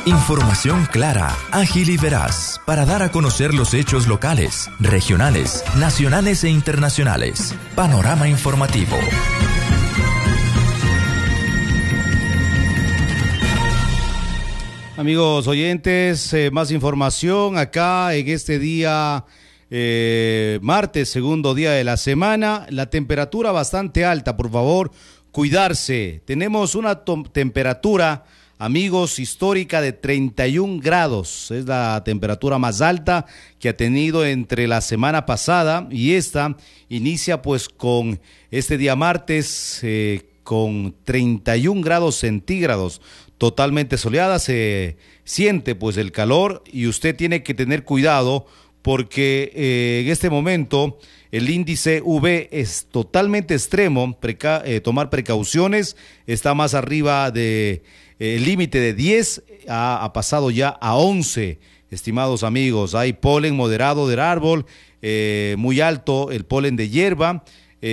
Información clara, ágil y veraz para dar a conocer los hechos locales, regionales, nacionales e internacionales. Panorama informativo. Amigos oyentes, más información acá en este día martes, segundo día de la semana. La temperatura bastante alta, por favor, cuidarse. Tenemos una temperatura, amigos, histórica de 31 grados. Es la temperatura más alta que ha tenido entre la semana pasada y esta inicia pues con este día martes con 31 grados centígrados. Totalmente soleada, se siente pues el calor y usted tiene que tener cuidado porque en este momento el índice UV es totalmente extremo, tomar precauciones, está más arriba de el límite de 10, ha pasado ya a 11, estimados amigos. Hay polen moderado del árbol, muy alto el polen de hierba,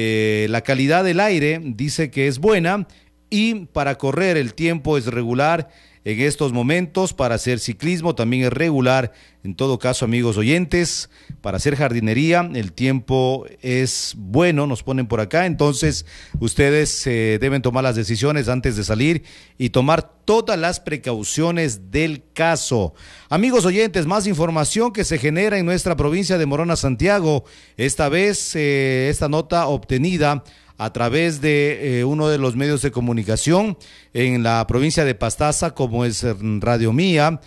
la calidad del aire dice que es buena. Y para correr el tiempo es regular en estos momentos, para hacer ciclismo también es regular. En todo caso, amigos oyentes, para hacer jardinería el tiempo es bueno, nos ponen por acá. Entonces ustedes deben tomar las decisiones antes de salir y tomar todas las precauciones del caso. Amigos oyentes, más información que se genera en nuestra provincia de Morona, Santiago. Esta vez esta nota obtenida a través de uno de los medios de comunicación en la provincia de Pastaza, como es Radio Mía,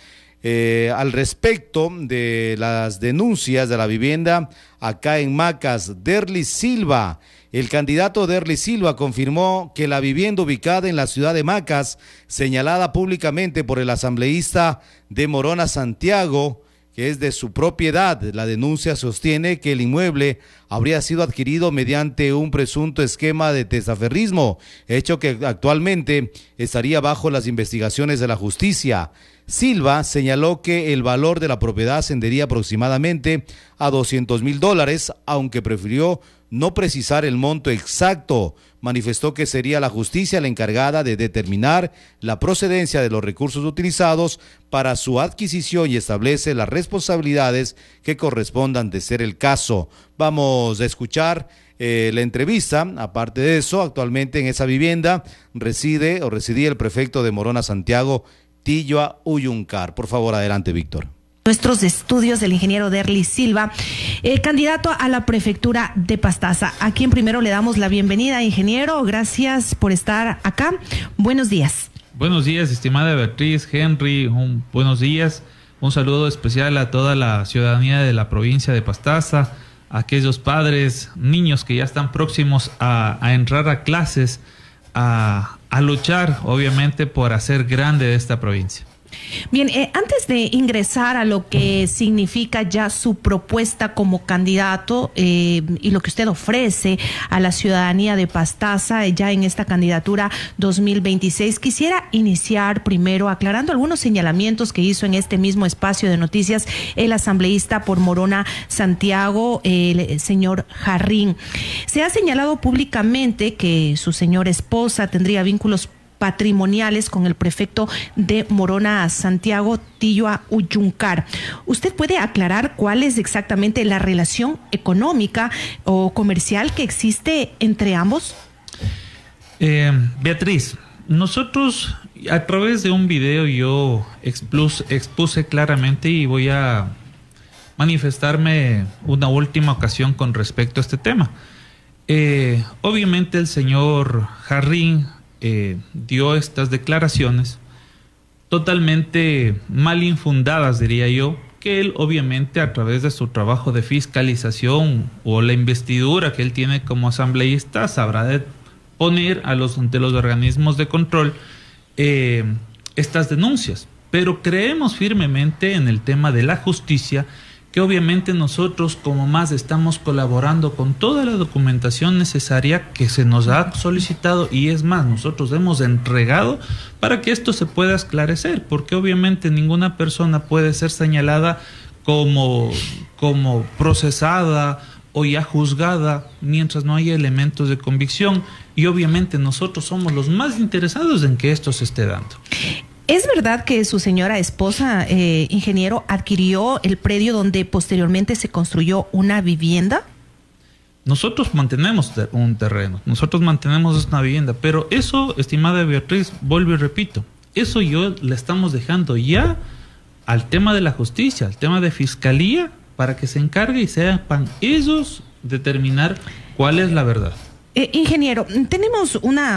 al respecto de las denuncias de la vivienda acá en Macas. Derlis Silva, el candidato Derlis Silva, confirmó que la vivienda ubicada en la ciudad de Macas, señalada públicamente por el asambleísta de Morona, Santiago, que es de su propiedad. La denuncia sostiene que el inmueble habría sido adquirido mediante un presunto esquema de testaferrismo, hecho que actualmente estaría bajo las investigaciones de la justicia. Silva señaló que el valor de la propiedad ascendería aproximadamente a $200,000, aunque prefirió no precisar el monto exacto. Manifestó que sería la justicia la encargada de determinar la procedencia de los recursos utilizados para su adquisición y establece las responsabilidades que correspondan de ser el caso. Vamos a escuchar la entrevista. Aparte de eso, actualmente en esa vivienda residía el prefecto de Morona, Santiago, Tilloa Uyuncar. Por favor, adelante, Víctor. Nuestros estudios del ingeniero Derlis Silva, candidato a la prefectura de Pastaza, a quien primero le damos la bienvenida. Ingeniero, gracias por estar acá. Buenos días. Buenos días, estimada Beatriz, Henry, buenos días. Un saludo especial a toda la ciudadanía de la provincia de Pastaza, a aquellos padres, niños que ya están próximos a entrar a clases, a luchar, obviamente, por hacer grande esta provincia. Bien, antes de ingresar a lo que significa ya su propuesta como candidato y lo que usted ofrece a la ciudadanía de Pastaza ya en esta candidatura 2026, quisiera iniciar primero aclarando algunos señalamientos que hizo en este mismo espacio de noticias el asambleísta por Morona, Santiago, el señor Jarrín. Se ha señalado públicamente que su señora esposa tendría vínculos patrimoniales con el prefecto de Morona, Santiago, Tilloa Uyuncar. ¿Usted puede aclarar cuál es exactamente la relación económica o comercial que existe entre ambos? Beatriz, nosotros a través de un video yo expuse claramente y voy a manifestarme una última ocasión con respecto a este tema. Obviamente el señor Jarrín dio estas declaraciones totalmente mal infundadas, diría yo, que él obviamente a través de su trabajo de fiscalización o la investidura que él tiene como asambleísta sabrá de poner ante los organismos de control estas denuncias. Pero creemos firmemente en el tema de la justicia, que obviamente nosotros como más estamos colaborando con toda la documentación necesaria que se nos ha solicitado y es más, nosotros hemos entregado para que esto se pueda esclarecer, porque obviamente ninguna persona puede ser señalada como procesada o ya juzgada mientras no haya elementos de convicción y obviamente nosotros somos los más interesados en que esto se esté dando. ¿Es verdad que su señora esposa, ingeniero, adquirió el predio donde posteriormente se construyó una vivienda? Nosotros mantenemos un terreno, nosotros mantenemos una vivienda, pero eso, estimada Beatriz, vuelvo y repito, eso yo le estamos dejando ya al tema de la justicia, al tema de fiscalía, para que se encargue y sepan ellos determinar cuál es la verdad. Ingeniero, tenemos una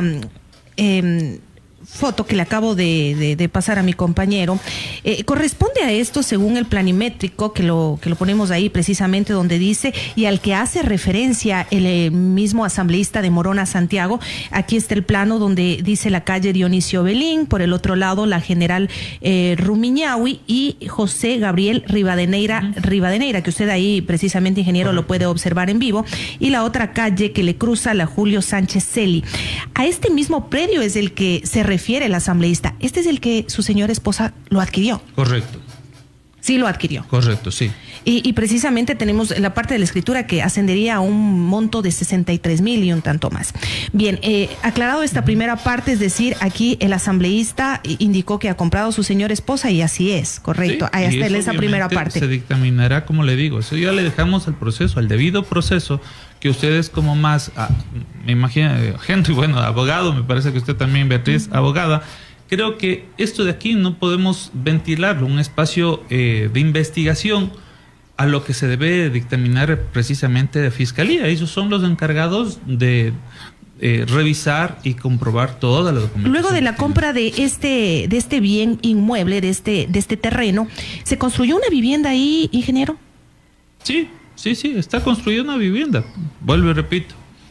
foto que le acabo de pasar a mi compañero. Corresponde a esto según el planimétrico que lo ponemos ahí precisamente donde dice, y al que hace referencia el mismo asambleísta de Morona, Santiago. Aquí está el plano donde dice la calle Dionisio Belín, por el otro lado la General Rumiñahui y José Gabriel Rivadeneira, que usted ahí precisamente, ingeniero, lo puede observar en vivo, y la otra calle que le cruza, la Julio Sánchez Celi. A este mismo predio es el que se refiere el asambleísta. Este es el que su señora esposa lo adquirió. Correcto. Sí, lo adquirió. Correcto, sí. Y precisamente tenemos la parte de la escritura que ascendería a un monto de 63,000 y un tanto más. Bien, aclarado esta primera parte, es decir, aquí el asambleísta indicó que ha comprado su señora esposa y así es, correcto. Sí, ahí está esa primera parte. Se dictaminará, como le digo, eso ya le dejamos al proceso, al debido proceso, que ustedes como más, me imagino, gente, bueno, abogado, me parece que usted también, Beatriz, abogada. Creo que esto de aquí no podemos ventilarlo, un espacio de investigación a lo que se debe dictaminar precisamente de Fiscalía. Ellos son los encargados de revisar y comprobar toda la documentación. Luego de la compra de este bien inmueble, de este terreno, ¿se construyó una vivienda ahí, ingeniero? Sí, está construida una vivienda. Vuelvo y repito.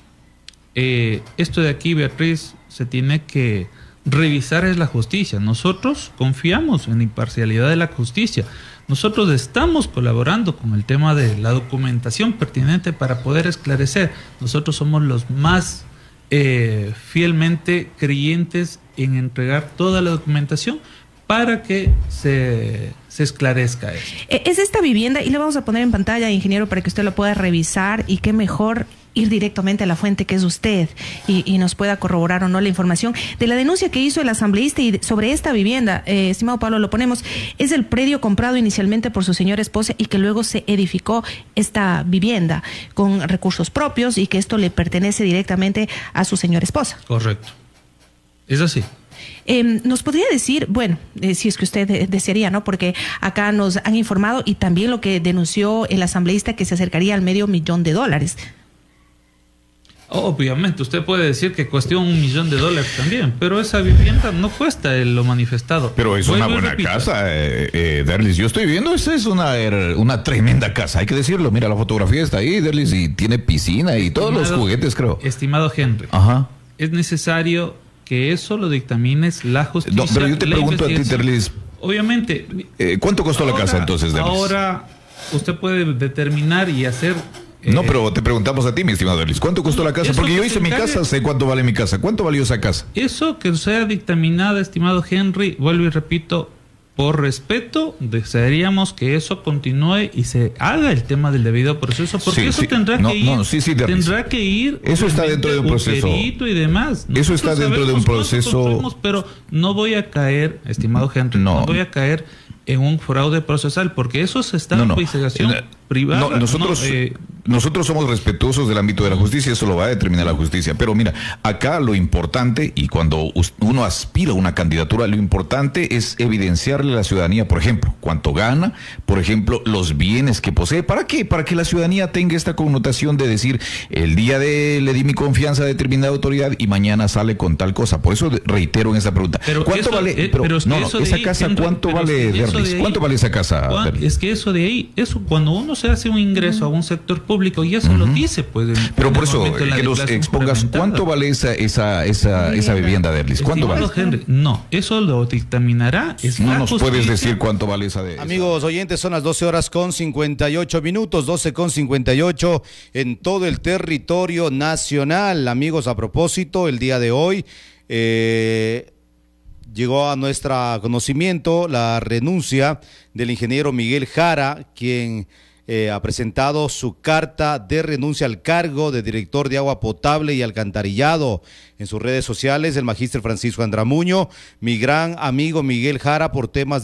Esto de aquí, Beatriz, se tiene que revisar es la justicia. Nosotros confiamos en la imparcialidad de la justicia. Nosotros estamos colaborando con el tema de la documentación pertinente para poder esclarecer. Nosotros somos los más fielmente creyentes en entregar toda la documentación para que se esclarezca eso. Es esta vivienda, y le vamos a poner en pantalla, ingeniero, para que usted lo pueda revisar, y qué mejor ir directamente a la fuente que es usted y nos pueda corroborar o no la información de la denuncia que hizo el asambleísta y sobre esta vivienda. Estimado Pablo, lo ponemos, es el predio comprado inicialmente por su señora esposa y que luego se edificó esta vivienda con recursos propios y que esto le pertenece directamente a su señora esposa. Correcto. Es así. ¿Nos podría decir, bueno, si es que usted desearía, ¿no? Porque acá nos han informado, y también lo que denunció el asambleísta, que se acercaría al $500,000. Obviamente, usted puede decir que cuesta $1 millón también, pero esa vivienda no cuesta lo manifestado. Pero es una buena casa, Derlis. Yo estoy viendo, esa es una tremenda casa, hay que decirlo. Mira, la fotografía está ahí, Derlis, y tiene piscina y todos los juguetes, creo. Estimado Henry, ajá, es necesario que eso lo dictamines la justicia. No, pero yo te pregunto a ti, Derlis. Obviamente. ¿Cuánto costó la casa entonces, Derlis? Ahora usted puede determinar y hacer... No, pero te preguntamos a ti, mi estimado Derlis, ¿cuánto costó la casa? Porque yo hice mi casa, sé cuánto vale mi casa. ¿Cuánto valió esa casa? Eso que sea dictaminada, estimado Henry, vuelvo y repito, por respeto, desearíamos que eso continúe y se haga el tema del debido proceso, porque eso tendrá que ir. Eso está dentro de un proceso. Y demás. Eso está dentro de un proceso. Pero no voy a caer, estimado Henry, no voy a caer en un fraude procesal, porque eso se está en investigación privada. Nosotros somos respetuosos del ámbito de la justicia, eso lo va a determinar la justicia. Pero mira, acá lo importante, y cuando uno aspira a una candidatura, lo importante es evidenciarle a la ciudadanía, por ejemplo, cuánto gana, por ejemplo, los bienes que posee. ¿Para qué? Para que la ciudadanía tenga esta connotación de decir, el día de le di mi confianza a determinada autoridad y mañana sale con tal cosa. Por eso reitero en esa pregunta. ¿Cuánto vale? Esa casa, ¿cuánto vale, Derlis? ¿Cuánto vale esa casa, Derlis? Es que eso de ahí, cuando uno se hace un ingreso a un sector público, y eso lo dice, pues. Pero por eso, que nos expongas, ¿cuánto vale esa vivienda, Derlis? ¿Cuánto vale? Henry, no, eso lo dictaminará. No nos puedes decir cuánto vale esa de... Amigos oyentes, son las 12:58, 12:58 en todo el territorio nacional. Amigos, a propósito, el día de hoy llegó a nuestro conocimiento la renuncia del ingeniero Miguel Jara, quien ha presentado su carta de renuncia al cargo de director de agua potable y alcantarillado. En sus redes sociales, el magíster Francisco Andramuño, mi gran amigo Miguel Jara, por temas